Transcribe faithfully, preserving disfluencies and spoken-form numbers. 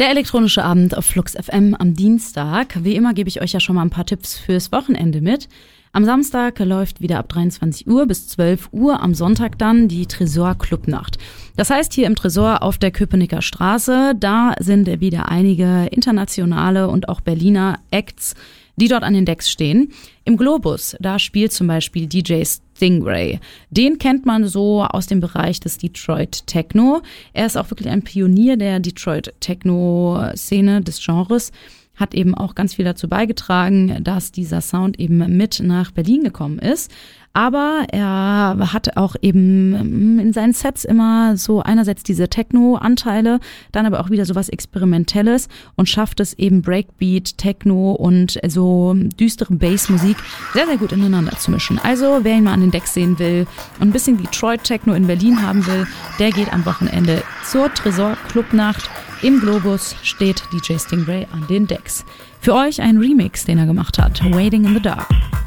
Der elektronische Abend auf Flux F M am Dienstag. Wie immer gebe ich euch ja schon mal ein paar Tipps fürs Wochenende mit. Am Samstag läuft wieder ab dreiundzwanzig Uhr bis zwölf Uhr, am Sonntag dann die Tresor Clubnacht. Das heißt hier im Tresor auf der Köpenicker Straße, da sind wieder einige internationale und auch Berliner Acts, die dort an den Decks stehen. Im Globus, da spielt zum Beispiel D J Stingray. Den kennt man so aus dem Bereich des Detroit Techno. Er ist auch wirklich ein Pionier der Detroit Techno-Szene, des Genres. Hat eben auch ganz viel dazu beigetragen, dass dieser Sound eben mit nach Berlin gekommen ist. Aber er hat auch eben in seinen Sets immer so einerseits diese Techno-Anteile, dann aber auch wieder sowas Experimentelles und schafft es eben Breakbeat, Techno und so düstere Bassmusik sehr, sehr gut ineinander zu mischen. Also wer ihn mal an den Decks sehen will und ein bisschen Detroit Techno in Berlin haben will, der geht am Wochenende zur Tresor Clubnacht. Im Globus steht D J Stingray an den Decks. Für euch ein Remix, den er gemacht hat, Waiting in the Dark.